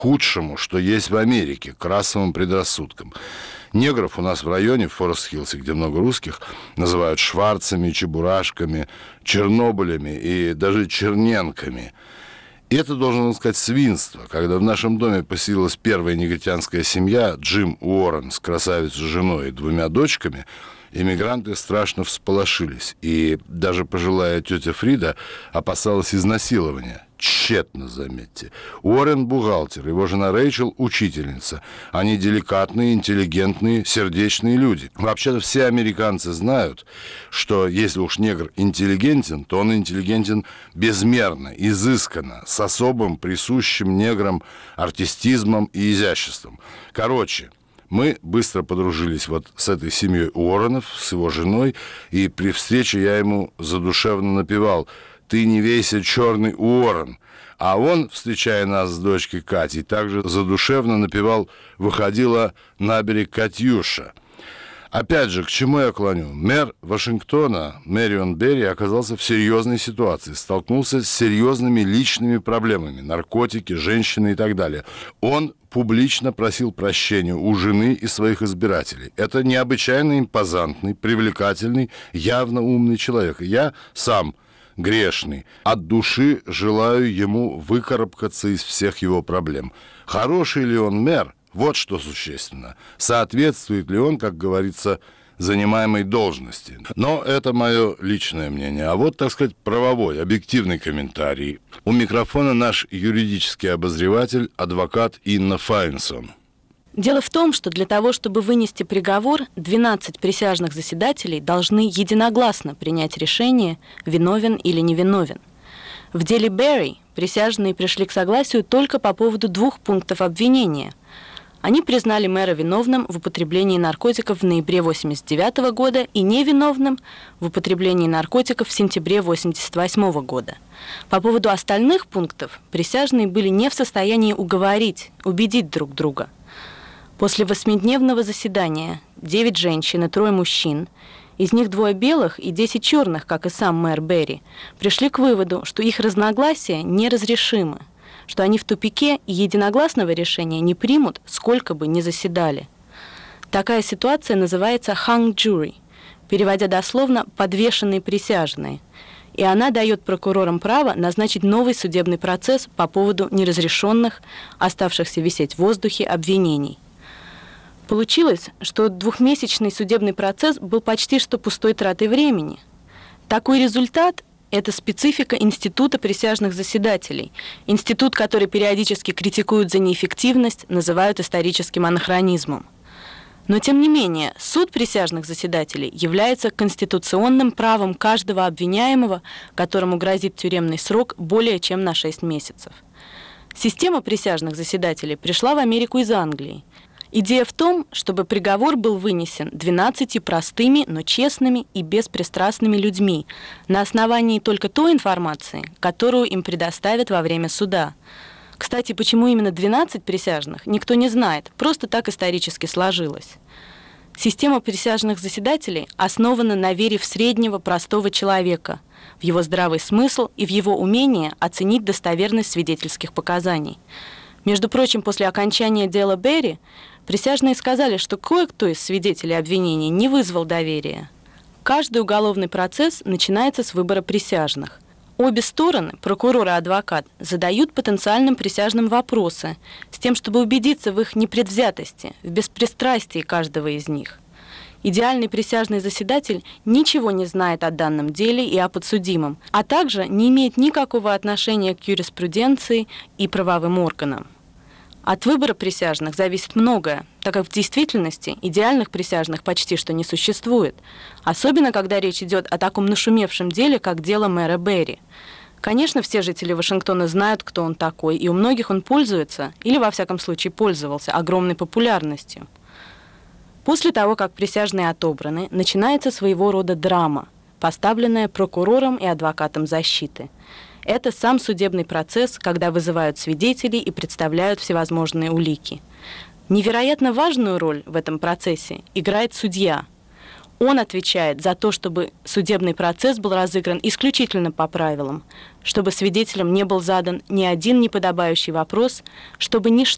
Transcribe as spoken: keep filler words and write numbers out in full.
худшему, что есть в Америке, к расовым предрассудкам. Негров у нас в районе, в Форест-Хиллсе, где много русских, называют шварцами, чебурашками, чернобылями и даже черненками. И это, должен сказать, свинство. Когда в нашем доме поселилась первая негритянская семья, Джим Уоррен с красавицей женой и двумя дочками, иммигранты страшно всполошились. И даже пожилая тетя Фрида опасалась изнасилования. Тщетно, заметьте. Уоррен – бухгалтер, его жена Рэйчел – учительница. Они деликатные, интеллигентные, сердечные люди. Вообще-то все американцы знают, что если уж негр интеллигентен, то он интеллигентен безмерно, изысканно, с особым присущим неграм артистизмом и изяществом. Короче, мы быстро подружились вот с этой семьей Уорренов, с его женой, и при встрече я ему задушевно напевал: «Ты не вейся, черный Уоррен». А он, встречая нас с дочкой Катей, также задушевно напевал «Выходила на берег Катюша». Опять же, к чему я клоню? Мэр Вашингтона, Мэрион Берри, оказался в серьезной ситуации, столкнулся с серьезными личными проблемами, наркотики, женщины и так далее. Он публично просил прощения у жены и своих избирателей. Это необычайно импозантный, привлекательный, явно умный человек. Я сам грешный. От души желаю ему выкарабкаться из всех его проблем. Хороший ли он мэр? Вот что существенно. Соответствует ли он, как говорится, занимаемой должности? Но это мое личное мнение. А вот, так сказать, правовой, объективный комментарий. У микрофона наш юридический обозреватель, адвокат Инна Файнсон. Дело в том, что для того, чтобы вынести приговор, двенадцать присяжных заседателей должны единогласно принять решение, виновен или невиновен. В деле Берри присяжные пришли к согласию только по поводу двух пунктов обвинения. Они признали мэра виновным в употреблении наркотиков в ноябре восемьдесят девятого года и невиновным в употреблении наркотиков в сентябре восемьдесят восьмого года. По поводу остальных пунктов присяжные были не в состоянии уговорить, убедить друг друга. После восьмидневного заседания девять женщин и трое мужчин, из них двое белых и десять черных, как и сам мэр Берри, пришли к выводу, что их разногласия неразрешимы, что они в тупике и единогласного решения не примут, сколько бы ни заседали. Такая ситуация называется hung jury, переводя дословно «подвешенные присяжные», и она дает прокурорам право назначить новый судебный процесс по поводу неразрешенных, оставшихся висеть в воздухе обвинений. Получилось, что двухмесячный судебный процесс был почти что пустой тратой времени. Такой результат – это специфика института присяжных заседателей, институт, который периодически критикуют за неэффективность, называют историческим анахронизмом. Но, тем не менее, суд присяжных заседателей является конституционным правом каждого обвиняемого, которому грозит тюремный срок более чем на шесть месяцев. Система присяжных заседателей пришла в Америку из Англии. Идея в том, чтобы приговор был вынесен двенадцатью простыми, но честными и беспристрастными людьми на основании только той информации, которую им предоставят во время суда. Кстати, почему именно двенадцать присяжных, никто не знает, просто так исторически сложилось. Система присяжных заседателей основана на вере в среднего простого человека, в его здравый смысл и в его умение оценить достоверность свидетельских показаний. Между прочим, после окончания дела Берри присяжные сказали, что кое-кто из свидетелей обвинений не вызвал доверия. Каждый уголовный процесс начинается с выбора присяжных. Обе стороны, прокурор и адвокат, задают потенциальным присяжным вопросы с тем, чтобы убедиться в их непредвзятости, в беспристрастии каждого из них. Идеальный присяжный заседатель ничего не знает о данном деле и о подсудимом, а также не имеет никакого отношения к юриспруденции и правовым органам. От выбора присяжных зависит многое, так как в действительности идеальных присяжных почти что не существует, особенно когда речь идет о таком нашумевшем деле, как дело мэра Берри. Конечно, все жители Вашингтона знают, кто он такой, и у многих он пользуется, или во всяком случае пользовался, огромной популярностью. После того, как присяжные отобраны, начинается своего рода драма, поставленная прокурором и адвокатом защиты. Это сам судебный процесс, когда вызывают свидетелей и представляют всевозможные улики. Невероятно важную роль в этом процессе играет судья. Он отвечает за то, чтобы судебный процесс был разыгран исключительно по правилам, чтобы свидетелям не был задан ни один неподобающий вопрос, чтобы ничто